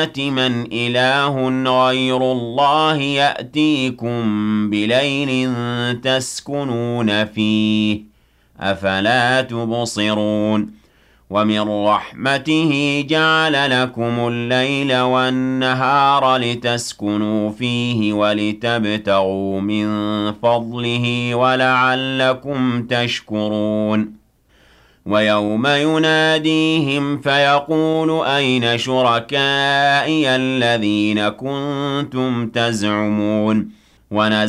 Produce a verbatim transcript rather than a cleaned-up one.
مَن إِلَٰهٌ غَيْرُ اللَّهِ يَأْتِيكُم بِلَيْلٍ تَسْكُنُونَ فِيهِ ۖ أَفَلَا تُبْصِرُونَ وَمِن رَّحْمَتِهِ جَعَلَ لَكُمُ اللَّيْلَ وَالنَّهَارَ لِتَسْكُنُوا فِيهِ وَلِتَبْتَغُوا مِن فَضْلِهِ وَلَعَلَّكُمْ تَشْكُرُونَ وَيَوْمَ يُنَادِيهِمْ فَيَقُولُ أَيْنَ شُرَكَائِيَ الَّذِينَ كُنتُمْ تَزْعُمُونَ